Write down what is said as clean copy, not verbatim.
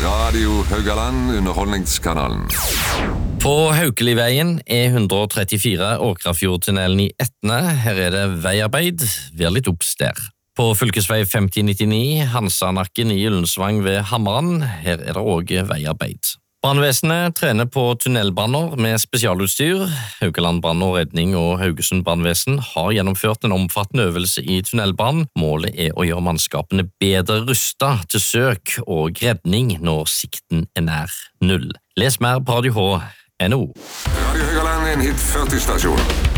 Radio Haugaland, underholdningskanalen. På Haukeliveien E134 Åkrafjordtunnelen i Etne. Her det veiarbeid. Vær litt obs der. På fylkesvei 5099 Hansanakken i Gyllensvang ved Hammeren. Her det også veiarbeid. Brannvesenet trener på tunnelbranner med spesialutstyr. Haugaland brann og redning og Haugesund brannvesen har gjennomført en omfattende øvelse i tunnelbrann. Målet å gjøre mannskapene bedre rustet til søk og redning når sikten nær null. Les mer på Radio H.no. Radio Haugaland, en hit 40-stasjon.